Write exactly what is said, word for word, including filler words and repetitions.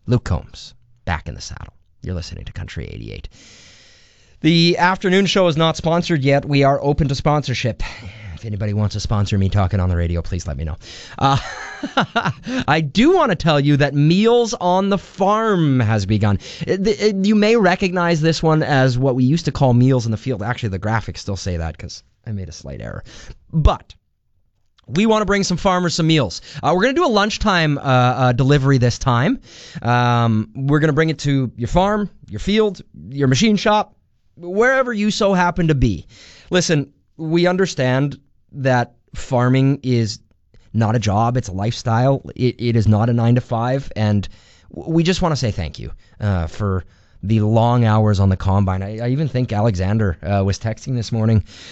Luke Combs, back in the saddle. You're listening to Country eighty-eight. The afternoon show is not sponsored yet. We are open to sponsorship. If anybody wants to sponsor me talking on the radio, please let me know. Uh, I do want to tell you that Meals on the Farm has begun. It, it, you may recognize this one as what we used to call Meals in the Field. Actually, the graphics still say that because I made a slight error. But we want to bring some farmers some meals. Uh, we're going to do a lunchtime uh, uh, delivery this time. Um, we're going to bring it to your farm, your field, your machine shop, wherever you so happen to be. Listen, we understand that farming is not a job, it's a lifestyle. It, it is not a nine to five, and we just want to say thank you uh, for the long hours on the combine. I, I even think Alexander uh, was texting this morning